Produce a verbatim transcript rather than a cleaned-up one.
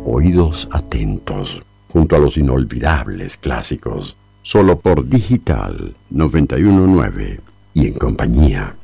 Oídos atentos, junto a los inolvidables clásicos, solo por Digital noventa y uno punto nueve y en compañía.